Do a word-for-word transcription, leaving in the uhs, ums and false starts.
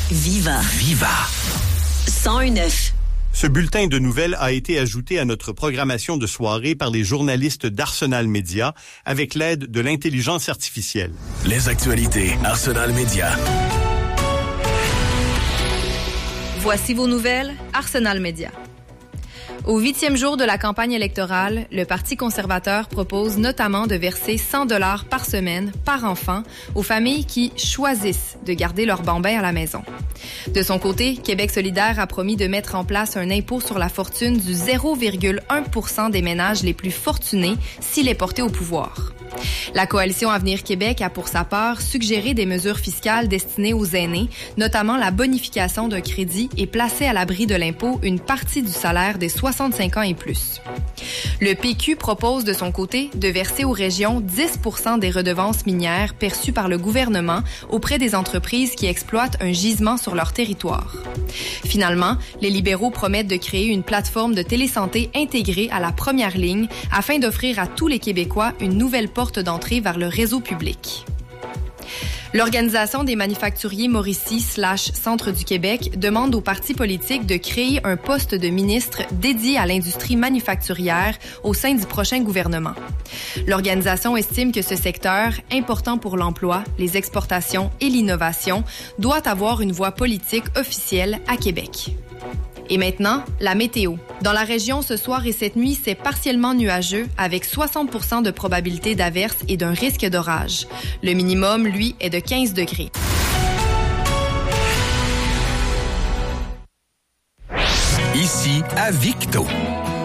Viva. Viva. cent un neuf. Ce bulletin de nouvelles a été ajouté à notre programmation de soirée par les journalistes d'Arsenal Média avec l'aide de l'intelligence artificielle. Les actualités Arsenal Média. Voici vos nouvelles Arsenal Média. Au huitième jour de la campagne électorale, le Parti conservateur propose notamment de verser cent dollars par semaine, par enfant, aux familles qui choisissent de garder leurs bambins à la maison. De son côté, Québec solidaire a promis de mettre en place un impôt sur la fortune du zéro virgule un pour cent des ménages les plus fortunés s'il est porté au pouvoir. La Coalition Avenir Québec a pour sa part suggéré des mesures fiscales destinées aux aînés, notamment la bonification d'un crédit et placer à l'abri de l'impôt une partie du salaire des soixante-cinq ans et plus. Le P Q propose de son côté de verser aux régions dix pour cent des redevances minières perçues par le gouvernement auprès des entreprises qui exploitent un gisement sur leur territoire. Finalement, les libéraux promettent de créer une plateforme de télésanté intégrée à la première ligne afin d'offrir à tous les Québécois une nouvelle porte d'entrée vers le réseau public. L'Organisation des manufacturiers Mauricie slash Centre du Québec demande aux partis politiques de créer un poste de ministre dédié à l'industrie manufacturière au sein du prochain gouvernement. L'organisation estime que ce secteur, important pour l'emploi, les exportations et l'innovation, doit avoir une voix politique officielle à Québec. Et maintenant, la météo. Dans la région, ce soir et cette nuit, c'est partiellement nuageux avec soixante pour cent de probabilité d'averse et d'un risque d'orage. Le minimum, lui, est de quinze degrés. Ici, à Victo.